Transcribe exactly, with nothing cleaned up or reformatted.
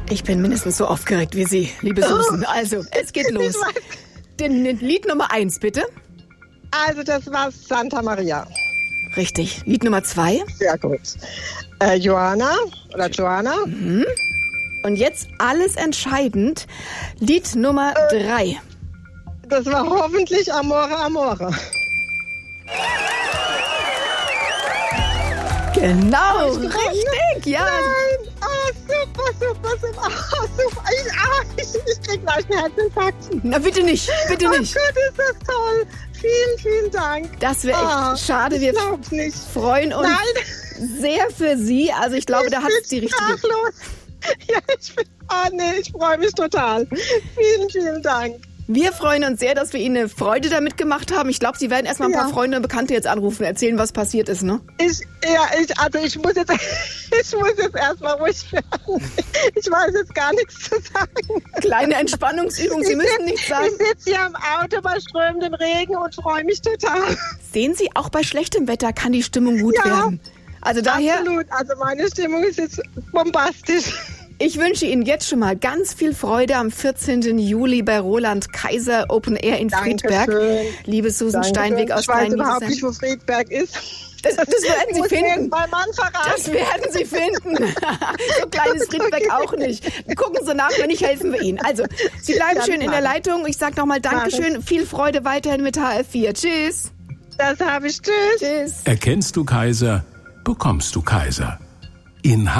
Ich bin mindestens so aufgeregt wie Sie, liebe Susan. Also, es geht los. Den, den Lied Nummer eins, bitte. Also, das war Santa Maria. Richtig. Lied Nummer zwei. Sehr gut. Äh, Johanna oder Johanna. Mhm. Und jetzt alles entscheidend. Lied Nummer äh, drei. Das war hoffentlich Amore, Amore. Genau, richtig, ja. Nein, oh, super, super, super, oh, super. Ich, ah, ich, ich krieg gleich einen Herzinfarkt. Na, bitte nicht, bitte nicht. Oh Gott, ist das toll. Vielen, vielen Dank. Das wäre echt oh, schade. Wir nicht. freuen uns Nein. sehr für Sie. Also ich glaube, ich da hat es die richtige... Sprachlos. Ja, ich bin... Oh nee, ich freue mich total. Vielen, vielen Dank. Wir freuen uns sehr, dass wir Ihnen eine Freude damit gemacht haben. Ich glaube, Sie werden erstmal ein ja. paar Freunde und Bekannte jetzt anrufen, erzählen, was passiert ist, ne? Ich, ja, ich, also ich muss jetzt, ich muss jetzt erstmal ruhig werden. Ich weiß jetzt gar nichts zu sagen. Kleine Entspannungsübung, Sie ich müssen sitz, nichts sagen. Ich sitze hier im Auto bei strömendem Regen und freue mich total. Sehen Sie, auch bei schlechtem Wetter kann die Stimmung gut ja, werden. Also daher. Absolut, also meine Stimmung ist jetzt bombastisch. Ich wünsche Ihnen jetzt schon mal ganz viel Freude am vierzehnten Juli bei Roland Kaiser Open Air in Friedberg. Dankeschön. Liebe Susan Dankeschön. Steinweg aus Ich weiß Klein überhaupt nicht, wo Friedberg ist. Das, das werden Sie finden. Mein Mann verraten. Das werden Sie finden. So klein ist Friedberg okay. auch nicht. Gucken Sie nach, wenn nicht, helfen wir Ihnen. Also, Sie bleiben Ganz schön in der Leitung. Ich sage nochmal Dankeschön. Viel Freude weiterhin mit H F vier. Tschüss. Das habe ich. Tschüss. Tschüss. Erkennst du Kaiser, bekommst du Kaiser. In